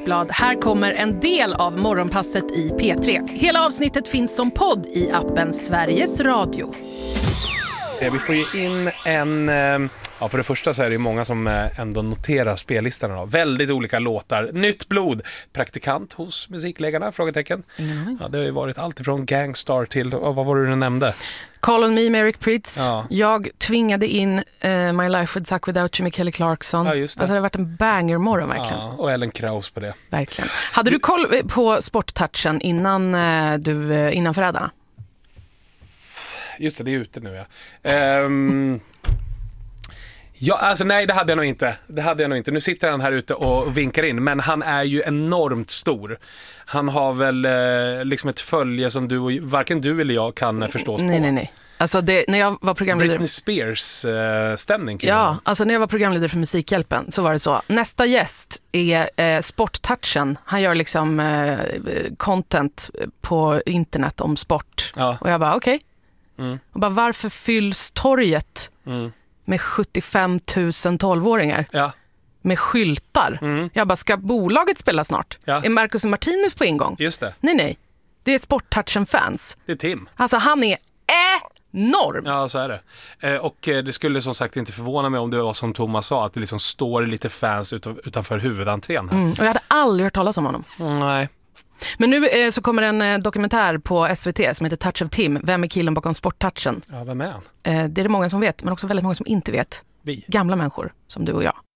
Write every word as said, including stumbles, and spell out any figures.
Sportbladet. Här kommer en del av morgonpasset i P tre. Hela avsnittet finns som podd i appen Sveriges Radio. Vi får ju in en... Ja, för det första så är det många som ändå noterar spellistorna då. Väldigt olika låtar. Nytt blod. Praktikant hos musikläggarna, frågetecken. Mm. Ja, det har ju varit allt ifrån Gangstar till, vad var det du nämnde? Call on me med Eric Prydz. Ja. Jag tvingade in uh, My Life Would Suck Without You med Kelly Clarkson. Ja, just det. Alltså det har varit en banger-morgon verkligen. Ja, och Ellen Kraus på det. Verkligen. Hade du koll på sporttouchen innan, uh, du, uh, innan förrädarna? Just det, det är ute nu ja. Um... Ja, alltså nej, det hade jag nog inte. Det hade jag nog inte. Nu sitter han här ute och vinkar in, men han är ju enormt stor. Han har väl eh, liksom ett följe som du och, varken du eller jag kan förstås på. Nej, nej, nej. Alltså det, när jag var programledare... Britney Spears eh, stämning. Ja, honom. alltså när jag var programledare för Musikhjälpen så var det så. Nästa gäst är eh, sporttouchen. Han gör liksom eh, content på internet om sport. Ja. Och jag bara, okej. Okay. Mm. Och bara, varför fylls torget Mm. med sjuttiofem tusen tolvåringar? Ja. Med skyltar. Mm. Jag bara, ska bolaget spela snart? Ja. Är Marcus och Martinus på ingång? Just det. Nej, nej. Det är sporttouchen-fans. Det är Tim. Alltså han är enorm. Ja, så är det. Eh, och eh, det skulle som sagt inte förvåna mig om det var som Thomas sa, att det liksom står lite fans utan, utanför huvudentrén här. Mm. Och jag hade aldrig hört talas om honom. Mm, nej. Men nu eh, så kommer en eh, dokumentär på S V T som heter Touch of Tim. Vem är killen bakom sporttouchen? Ja, vem är han? Eh, det är det många som vet, men också väldigt många som inte vet. Vi. Gamla människor som du och jag.